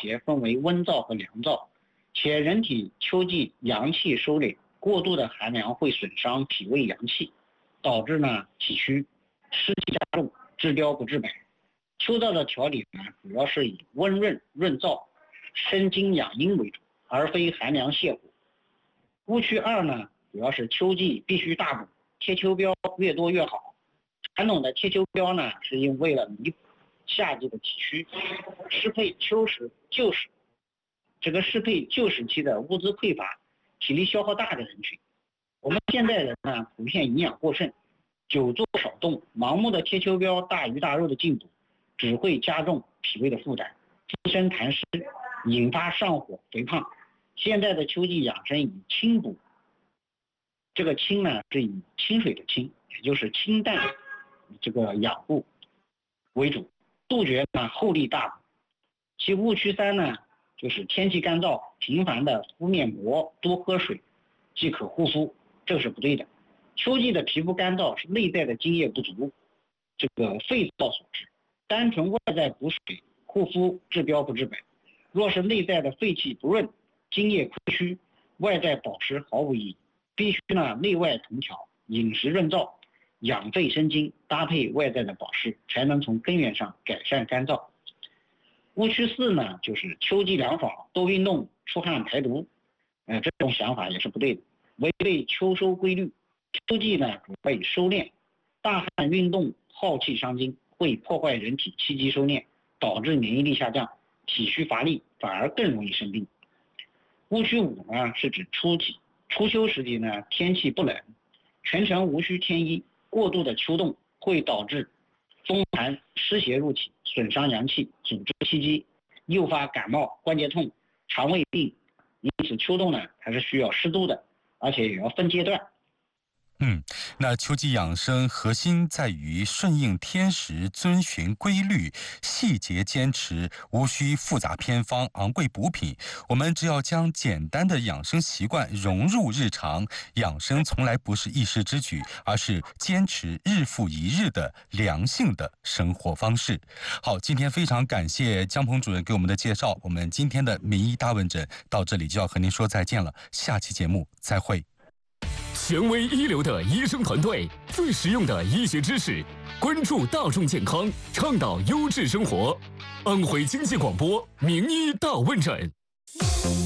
邪分为温燥和凉燥，且人体秋季阳气收敛，过度的寒凉会损伤脾胃阳气，导致体虚，湿气加重，治标不治本。秋燥的调理主要是以温润润燥、生津养阴为主，而非寒凉泻火。误区2主要是秋季必须大补，贴秋膘越多越好。传统的贴秋膘是为了弥补夏季的体虚，适配秋时旧时。这个适配旧时期的物资匮乏、体力消耗大的人群。我们现代人普遍营养过剩，久坐少动，盲目的贴秋膘、大鱼大肉的进补，只会加重脾胃的负担，滋生痰湿，引发上火、肥胖。现在的秋季养生以清补，这个清是以清水的清，也就是清淡这个养护为主，杜绝厚力大补。其误区3就是天气干燥，频繁的敷面膜，多喝水即可护肤，这是不对的。秋季的皮肤干燥是内在的津液不足，这个肺燥所致。单纯外在补水护肤治标不治本，若是内在的肺气不润，津液亏虚，外在保湿毫无意义。必须内外同调，饮食润燥，养肺生津，搭配外在的保湿，才能从根源上改善干燥。误区4就是秋季凉爽，多运动，出汗排毒，这种想法也是不对的，违背秋收规律。秋季主要以收敛，大汗运动耗气伤津，会破坏人体气机收敛，导致免疫力下降，体虚乏力，反而更容易生病。误区5是指初秋时节天气不冷，全程无需添衣，过度的秋冻会导致风寒湿邪入体，损伤阳气，阻滞气机，诱发感冒、关节痛、肠胃病。因此秋冻还是需要适度的，而且也要分阶段。 那秋季养生核心在于顺应天时，遵循规律，细节坚持，无需复杂偏方、昂贵补品。我们只要将简单的养生习惯融入日常，养生从来不是一时之举，而是坚持日复一日的良性的生活方式。好，今天非常感谢姜鹏主任给我们的介绍，我们今天的名医大问诊到这里就要和您说再见了，下期节目再会。 权威一流的医生团队，最实用的医学知识，关注大众健康，倡导优质生活。安徽经济广播名医大问诊。